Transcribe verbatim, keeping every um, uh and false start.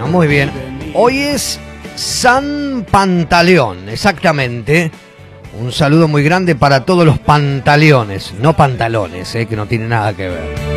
muy bien. Hoy es San Pantaleón, exactamente. Un saludo muy grande para todos los pantaleones, no pantalones, eh, que no tiene nada que ver.